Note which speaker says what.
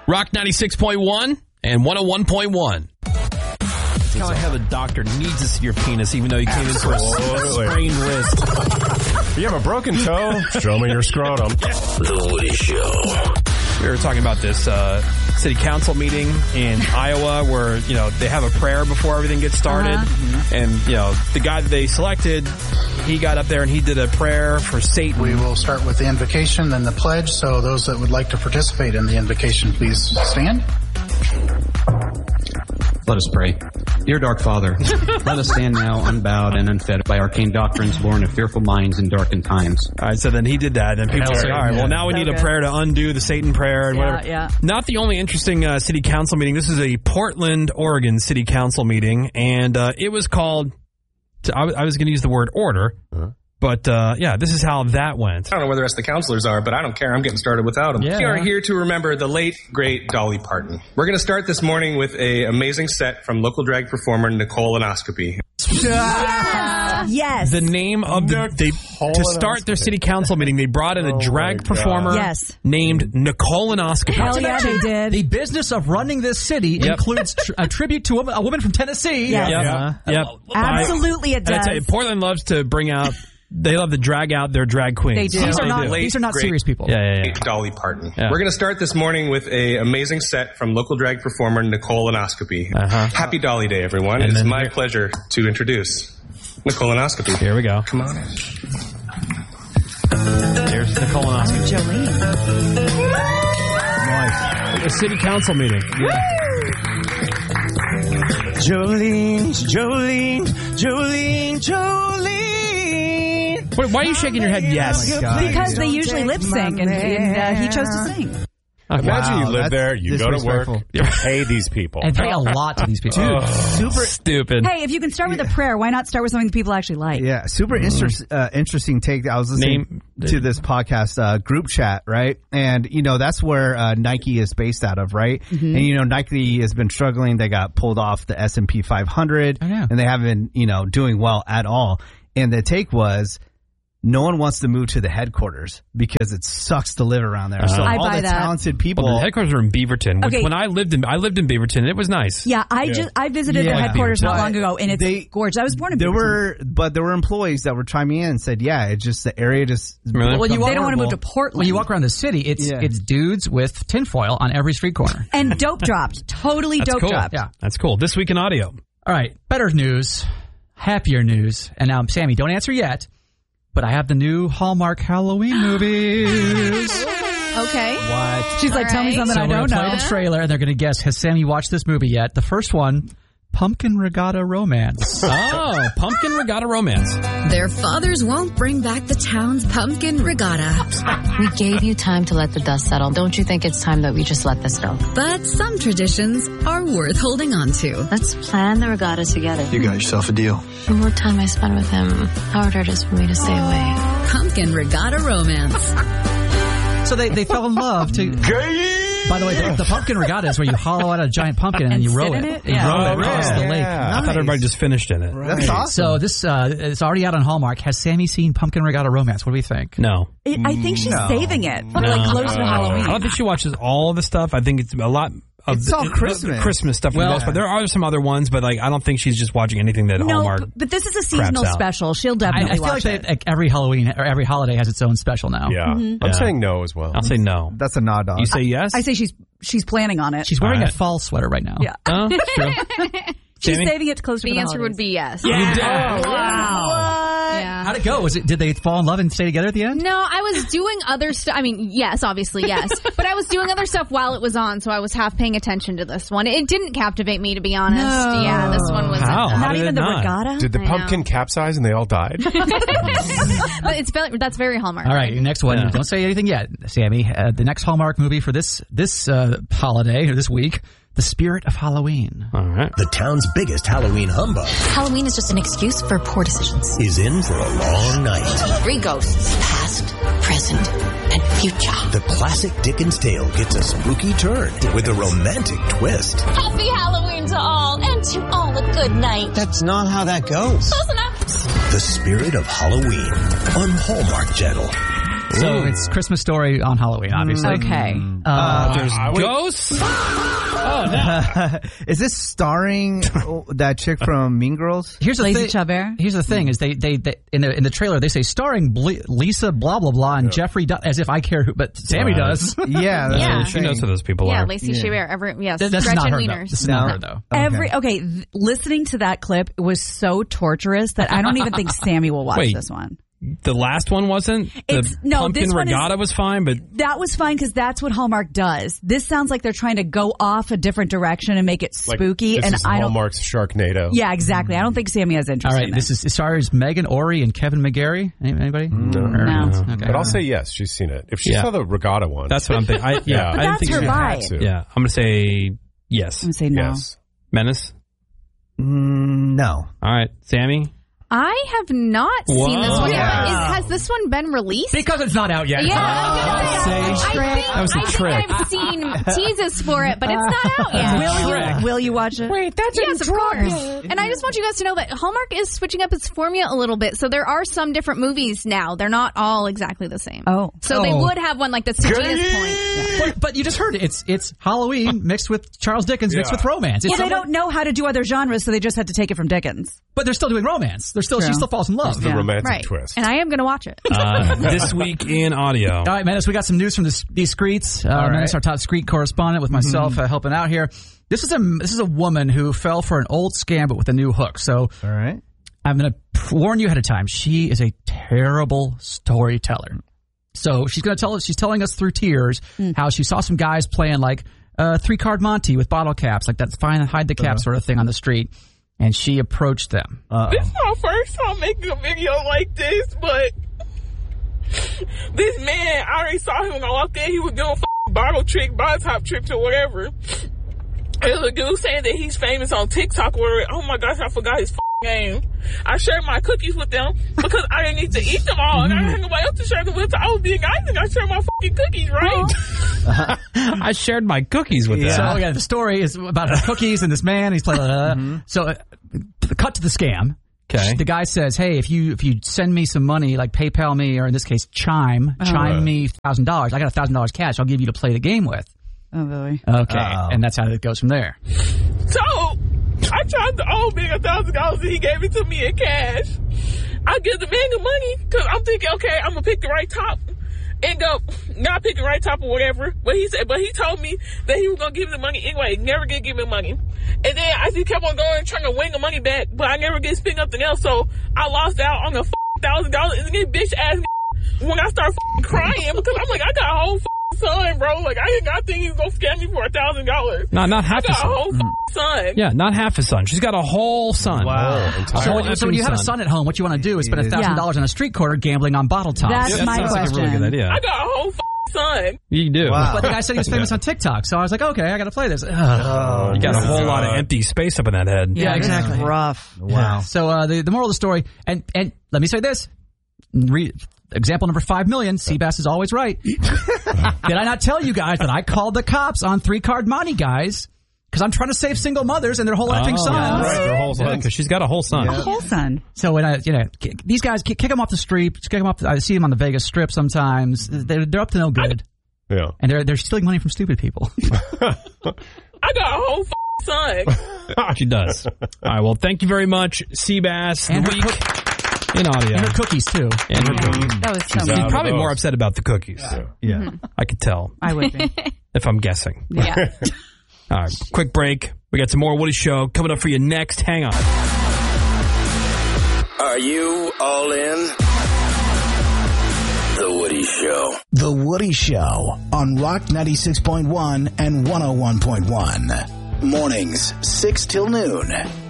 Speaker 1: Rock 96.1 and 101.1. That's how I have a doctor needs to see your penis, even though you came in for a sprained wrist.
Speaker 2: You have a broken toe? Show me your scrotum.
Speaker 3: The Woody Show.
Speaker 1: We were talking about this city council meeting in Iowa where, they have a prayer before everything gets started. And, the guy that they selected, he got up there and he did a prayer for Satan.
Speaker 4: We will start with the invocation, then the pledge. So those that would like to participate in the invocation, please stand.
Speaker 5: Let us pray. Dear Dark Father, let us stand now unbowed and unfed by arcane doctrines born of fearful minds in darkened times.
Speaker 1: All right, so then he did that, and people say, all right, well, now we need a prayer to undo the Satan prayer and whatever.
Speaker 6: Yeah.
Speaker 1: Not the only interesting city council meeting. This is a Portland, Oregon city council meeting, and it was called, I was going to use the word order, but this is how that went.
Speaker 7: I don't know where the rest of the counselors are, but I don't care. I'm getting started without them.
Speaker 1: Yeah.
Speaker 7: We are here to remember the late, great Dolly Parton. We're going to start this morning with an amazing set from local drag performer Nicole Anoscopy.
Speaker 6: Yes.
Speaker 1: The name of to start their city council meeting, they brought in a drag performer named Nicole Anoscopy.
Speaker 6: Hell yeah, they did.
Speaker 8: The business of running this city includes a tribute to a woman from Tennessee.
Speaker 6: Yes.
Speaker 1: Yep.
Speaker 6: Absolutely it does.
Speaker 1: Portland loves to bring out, they love to drag out their drag queens.
Speaker 6: They do.
Speaker 8: These are not serious people.
Speaker 1: Yeah.
Speaker 7: Dolly Parton.
Speaker 1: Yeah.
Speaker 7: We're going to start this morning with an amazing set from local drag performer Nicole Anoscopy. Happy Dolly Day, everyone. It is my pleasure to introduce Nicole Anoscopy.
Speaker 1: Here we go.
Speaker 7: Come on in.
Speaker 1: Here's Nicole Anoscopy.
Speaker 6: Jolene.
Speaker 1: Nice. A city council meeting. Jolene. Why are you shaking your head? Yes.
Speaker 6: Because they usually lip sync, and he chose to sing.
Speaker 2: Imagine you live there, you go to work, you pay these people.
Speaker 8: And pay a lot to these people.
Speaker 1: Dude, super stupid.
Speaker 6: Hey, if you can start with a prayer, why not start with something that people actually like?
Speaker 9: Yeah, super interesting take. I was listening to this podcast, Group Chat, right? And, that's where Nike is based out of, right? Mm-hmm. And, Nike has been struggling. They got pulled off the S&P 500, and they haven't been, doing well at all. And the take was, no one wants to move to the headquarters because it sucks to live around there. So all the talented people.
Speaker 1: Well, the headquarters are in Beaverton.
Speaker 6: Okay.
Speaker 1: When I lived in Beaverton, and it was nice.
Speaker 6: Yeah, I visited the headquarters not long ago, and it's gorgeous. I was born in Beaverton.
Speaker 9: There were employees that were chiming in and said, it's just the area just.
Speaker 1: Really?
Speaker 6: Well, they don't want to move to Portland.
Speaker 8: When you walk around the city, it's dudes with tinfoil on every street corner.
Speaker 6: And dope dropped. Totally dope dropped.
Speaker 8: Yeah.
Speaker 1: That's cool. This Week in Audio.
Speaker 8: All right, better news, happier news. And now, Sammy, don't answer yet. But I have the new Hallmark Halloween movies.
Speaker 6: Okay.
Speaker 9: What?
Speaker 6: She's like, tell me something I don't know.
Speaker 8: Play the trailer, and they're going to guess, has Sammy watched this movie yet? The first one, Pumpkin Regatta Romance.
Speaker 1: Oh, Pumpkin Regatta Romance.
Speaker 10: Their fathers won't bring back the town's pumpkin regatta.
Speaker 11: We gave you time to let the dust settle. Don't you think it's time that we just let this go?
Speaker 10: But some traditions are worth holding on to.
Speaker 11: Let's plan the regatta together.
Speaker 4: You got yourself a deal.
Speaker 11: The more time I spend with him, the harder it is for me to stay away.
Speaker 10: Pumpkin Regatta Romance.
Speaker 8: So they fell in love to... By the way, the pumpkin regatta is where you hollow out a giant pumpkin and you row it. You row it across the lake.
Speaker 1: I thought everybody just finished in it.
Speaker 9: Right. That's awesome.
Speaker 8: So this it's already out on Hallmark. Has Sammy seen Pumpkin Regatta Romance? What do we think?
Speaker 1: No.
Speaker 6: I think she's saving it. Like close to Halloween.
Speaker 1: I don't think she watches all of the stuff. I think it's a lot of
Speaker 9: it's all
Speaker 1: Christmas stuff for the most part. There are some other ones, but I don't think she's just watching anything that Hallmark.
Speaker 6: But this is a seasonal special. She'll definitely watch it.
Speaker 8: I feel like every Halloween or every holiday has its own special now.
Speaker 2: Yeah.
Speaker 6: Mm-hmm.
Speaker 2: I'm saying no as well.
Speaker 1: I'll say no.
Speaker 9: That's a nod on.
Speaker 1: You say yes?
Speaker 6: I say she's planning on it.
Speaker 8: She's wearing a fall sweater right now.
Speaker 6: Yeah.
Speaker 1: Oh, true.
Speaker 6: She's saving it closer to
Speaker 12: the
Speaker 6: the
Speaker 12: answer
Speaker 6: holidays.
Speaker 12: would be yes.
Speaker 1: Yeah. You did.
Speaker 6: Oh, wow.
Speaker 12: Yeah.
Speaker 8: How'd it go? Did they fall in love and stay together at the end?
Speaker 12: No, I was doing other stuff. I mean, yes, obviously, yes. But I was doing other stuff while it was on, so I was half paying attention to this one. It didn't captivate me, to be honest.
Speaker 6: No.
Speaker 12: Yeah, this one was
Speaker 6: not even the regatta.
Speaker 2: Did the pumpkin capsize and they all died?
Speaker 12: But that's very Hallmark.
Speaker 8: All right, your next one. Yeah. Don't say anything yet, Sammy. The next Hallmark movie for this holiday or this week. The Spirit of Halloween.
Speaker 1: All right.
Speaker 3: The town's biggest Halloween humbug.
Speaker 11: Halloween is just an excuse for poor decisions.
Speaker 3: Is in for a long night.
Speaker 11: 3 ghosts. Past, present, and future.
Speaker 3: The classic Dickens tale gets a spooky turn with a romantic twist.
Speaker 11: Happy Halloween to all, and to all a good night.
Speaker 13: That's not how that goes.
Speaker 11: Close enough.
Speaker 3: The Spirit of Halloween on Hallmark Channel.
Speaker 8: So it's Christmas Story on Halloween, obviously.
Speaker 6: Okay.
Speaker 1: There's ghosts? Oh, no.
Speaker 9: Is this starring that chick from Mean Girls?
Speaker 8: Here's the
Speaker 6: Lacey
Speaker 8: thing.
Speaker 6: Chabert?
Speaker 8: Here's the thing: is they in the trailer they say starring Lisa blah blah blah and Jeffrey as if I care who, but Sammy does.
Speaker 9: Yeah,
Speaker 1: she knows who those people are.
Speaker 12: Yeah, Lacey Chabert. Yes,
Speaker 8: that's
Speaker 12: Gretchen
Speaker 8: not her.
Speaker 12: Wieners.
Speaker 8: This is not her though.
Speaker 6: Listening to that clip was so torturous that I don't even think Sammy will watch this one.
Speaker 1: The last one wasn't? Pumpkin Regatta was fine, but...
Speaker 6: That was fine because that's what Hallmark does. This sounds like they're trying to go off a different direction and make it spooky.
Speaker 2: This is Hallmark's Sharknado.
Speaker 6: Yeah, exactly. I don't think Sammy has interest in it.
Speaker 8: This stars Megan Ori and Kevin McGarry. Anybody?
Speaker 6: No.
Speaker 8: Okay.
Speaker 2: But I'll say yes, she's seen it. If she saw the Regatta one.
Speaker 1: That's what I'm thinking.
Speaker 6: But that's her vibe.
Speaker 1: Yeah, I'm going to say yes.
Speaker 6: I'm going to say no.
Speaker 2: Yes.
Speaker 1: Menace?
Speaker 9: No.
Speaker 1: All right. Sammy?
Speaker 12: I have not seen this one yet.
Speaker 6: Yeah.
Speaker 12: Has this one been released?
Speaker 8: Because it's not out yet.
Speaker 12: Yeah, I was
Speaker 1: that was a trick.
Speaker 12: think I've seen teases for it, but it's not out yet.
Speaker 6: Will you watch it?
Speaker 12: Wait, that's yes, of course. And I just want you guys to know that Hallmark is switching up its formula a little bit. So there are some different movies now. They're not all exactly the same. So they would have one like this to Gina's point.
Speaker 8: But you just heard it. It's Halloween mixed with Charles Dickens mixed with romance.
Speaker 6: They don't know how to do other genres, so they just had to take it from Dickens.
Speaker 8: But they're still doing romance. She still falls in love.
Speaker 2: It's the romantic twist.
Speaker 12: And I am going to watch it.
Speaker 1: This week in audio.
Speaker 8: All right, Menace, we got some news from these streets. Menace, our top street correspondent, with myself helping out here. This is a woman who fell for an old scam, but with a new hook. So,
Speaker 9: all right,
Speaker 8: I'm going to warn you ahead of time. She is a terrible storyteller. So she's telling us through tears how she saw some guys playing like 3-card Monte with bottle caps, like that hide the cap sort of thing on the street. And she approached them.
Speaker 13: This is my first time making a video like this, but this man, I already saw him when I walked in. He was doing bottle top tricks or whatever. There's a dude saying that he's famous on TikTok or whatever. Oh my gosh, I forgot his name. I shared my cookies with them because I didn't need to eat them all, and I didn't have nobody else to share them with. So I was being nice and I shared my cookies, right?
Speaker 1: I shared my cookies with them.
Speaker 8: So the story is about her cookies and this man. He's playing. So cut to the scam.
Speaker 1: Okay.
Speaker 8: The guy says, "Hey, if you send me some money, like PayPal me, or in this case, Chime me $1,000. I got $1,000 cash. I'll give you to play the game with."
Speaker 6: Oh boy.
Speaker 8: Okay, and that's how it goes from there.
Speaker 13: So I tried to owe me $1,000 and he gave it to me in cash. I give the man the money because I'm thinking, okay, I'm gonna pick the right top. End up not picking the right top or whatever. But he told me that he was gonna give me the money anyway. Never gonna give me money. And then I just kept on going trying to win the money back, but I never get spent nothing else. So I lost out on the $1,000. And then bitch ass when I start crying because I'm like, I got a whole son, bro. Like I think he's gonna scam me for $1,000.
Speaker 1: Not half a son.
Speaker 13: I got a whole son.
Speaker 1: Yeah, not half a son. She's got a whole son.
Speaker 8: Wow. So when you have a son at home, what you want to do is spend $1,000 on a street corner gambling on bottle tops.
Speaker 6: That's my question.
Speaker 1: Like a really good idea.
Speaker 13: I got a whole son.
Speaker 1: You do.
Speaker 8: Wow. But the guy said he was famous on TikTok, so I was like, okay, I got to play this.
Speaker 1: You got a whole lot of empty space up in that head.
Speaker 8: Yeah, exactly.
Speaker 6: Rough.
Speaker 8: Wow. So the moral of the story, and let me say this. Example number 5 million, Seabass is always right. Did I not tell you guys that I called the cops on 3-card Monte guys? Because I'm trying to save single mothers and their whole effing sons.
Speaker 1: Right, their whole son. Because she's got a whole son.
Speaker 6: A whole son.
Speaker 8: So when these guys kick them off the street, kick them off. I see them on the Vegas Strip sometimes. They're up to no good.
Speaker 2: Yeah,
Speaker 8: and they're stealing money from stupid people.
Speaker 13: I got a whole son.
Speaker 1: She does. All right. Well, thank you very much, Seabass.
Speaker 8: And
Speaker 1: in audio.
Speaker 8: And her cookies, too.
Speaker 1: And her cookies.
Speaker 6: That was so
Speaker 1: She's probably more upset about the cookies.
Speaker 9: Yeah.
Speaker 1: I could tell.
Speaker 6: I would be.
Speaker 1: If I'm guessing.
Speaker 6: Yeah.
Speaker 1: All right. Quick break. We got some more Woody Show coming up for you next. Hang on.
Speaker 3: Are you all in? The Woody Show.
Speaker 14: The Woody Show on Rock 96.1 and 101.1. Mornings, 6 till noon.